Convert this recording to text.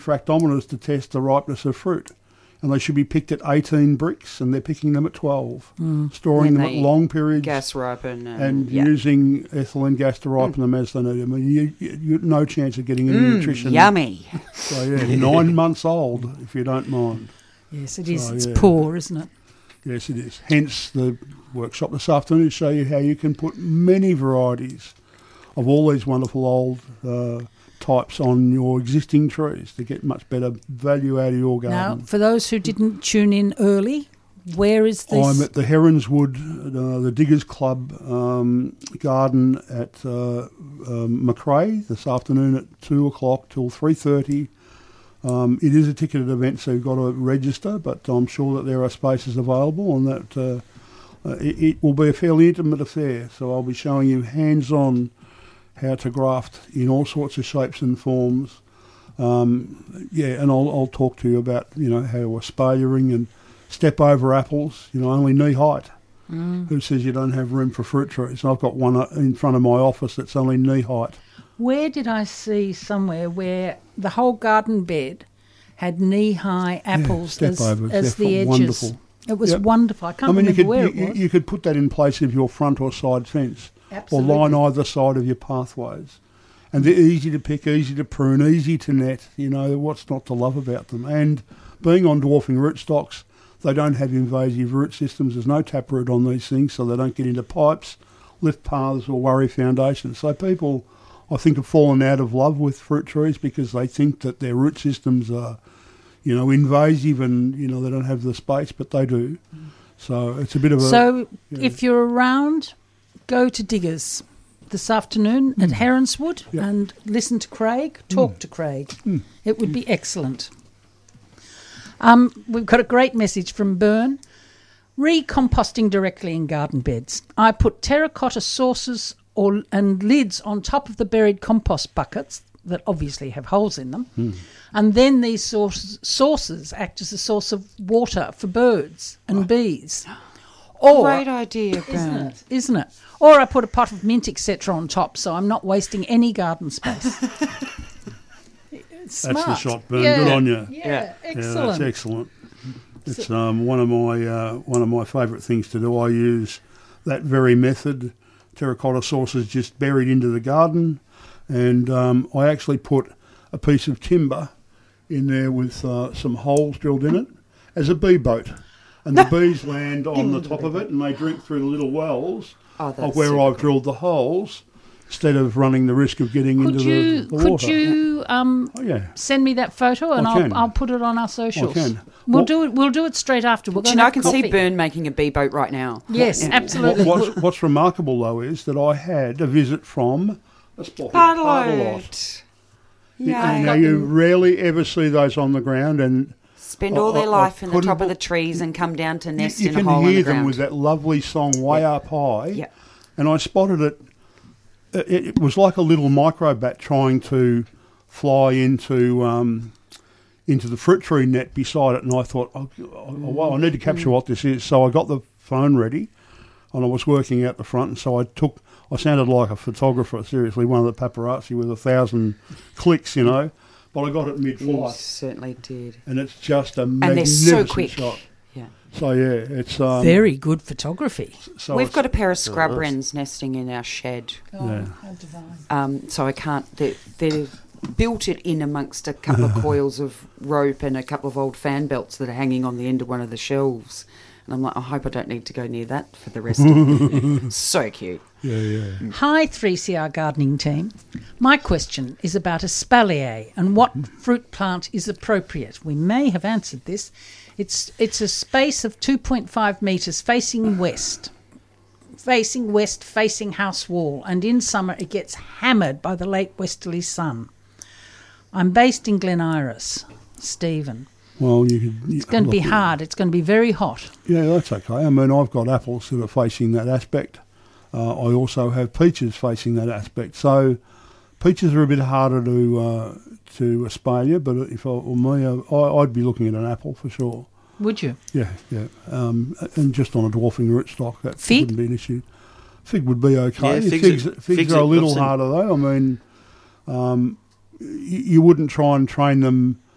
fractometers to test the ripeness of fruit. And they should be picked at 18 bricks, and they're picking them at 12, storing them at long periods. Gas ripen. And using ethylene gas to ripen them as they need them. I mean, you no chance of getting any nutrition. Yummy. So, 9 months old, if you don't mind. Yes, it is. It's poor, isn't it? Yes, it is. Hence the workshop this afternoon to show you how you can put many varieties of all these wonderful old types on your existing trees to get much better value out of your garden. Now, for those who didn't tune in early, where is this? I'm at the Heronswood, the Diggers Club garden at Macrae this afternoon at 2 o'clock till 3:30. It is a ticketed event, so you've got to register, but I'm sure that there are spaces available and that it will be a fairly intimate affair. So I'll be showing you hands-on how to graft in all sorts of shapes and forms. And I'll talk to you about, how we're espaliering and step over apples, only knee height. Who says you don't have room for fruit trees? I've got one in front of my office that's only knee height. Where did I see somewhere where the whole garden bed had knee-high apples as the edges? Wonderful. It was wonderful. I can't remember where it was. You could put that in place of your front or side fence. Absolutely. Or line either side of your pathways. And they're easy to pick, easy to prune, easy to net. What's not to love about them? And being on dwarfing rootstocks, they don't have invasive root systems. There's no taproot on these things, so they don't get into pipes, lift paths or worry foundations. So people, I think, have fallen out of love with fruit trees because they think that their root systems are, invasive and, they don't have the space, but they do. So it's a bit of a... So if you're around, go to Diggers this afternoon at Heronswood and listen to Craig, talk to Craig. It would be excellent. We've got a great message from Byrne. Recomposting directly in garden beds. I put terracotta saucers and lids on top of the buried compost buckets that obviously have holes in them, and then these saucers act as a source of water for birds and bees. Great idea, Byrne. Isn't it? Or I put a pot of mint, etc. on top, so I'm not wasting any garden space. Smart. That's the shot, Byrne. Good on you. Yeah, excellent. Yeah, that's excellent. It's one of my favourite things to do. I use that very method. Terracotta saucers just buried into the garden, and I actually put a piece of timber in there with some holes drilled in it as a bee boat. And the bees land on the top of it and they drink through the little wells of where I've drilled the holes instead of running the risk of getting into the water. Could you send me that photo and I'll put it on our socials? I can. We'll do it straight after. I can see Byrne making a bee boat right now. Yes, absolutely. What's remarkable, though, is that I had a visit from a spotted pardelot. Yeah. You rarely ever see those on the ground and... Spend all their life in the top of the trees and come down to nest in a hole in the ground. You can hear them with that lovely song way up high. Yeah. And I spotted it. It was like a little microbat trying to fly into the fruit tree net beside it. And I thought, I need to capture what this is. So I got the phone ready and I was working out the front. And so I sounded like a photographer, seriously, one of the paparazzi with 1,000 clicks, But I got it mid-flight. You certainly did. And it's just a magnificent shot. Yeah. So, it's... very good photography. So we've got a pair of scrub wrens nesting in our shed. Oh, how divine. So I can't... They've built it in amongst a couple of coils of rope and a couple of old fan belts that are hanging on the end of one of the shelves. And I'm like, I hope I don't need to go near that for the rest of it. So cute. Yeah. Hi, 3CR gardening team. My question is about espalier and what fruit plant is appropriate. We may have answered this. It's a space of 2.5 metres facing west, facing house wall, and in summer it gets hammered by the late westerly sun. I'm based in Glen Iris, Stephen. Well, it's going to be hard. It's going to be very hot. Yeah, that's okay. I mean, I've got apples that are facing that aspect. I also have peaches facing that aspect. So peaches are a bit harder to espalier, but if it were me, I'd be looking at an apple for sure. Would you? Yeah. And just on a dwarfing rootstock, that Fig? wouldn't be an issue. Fig would be okay. Yeah, figs are a little harder though. I mean, you wouldn't try and train them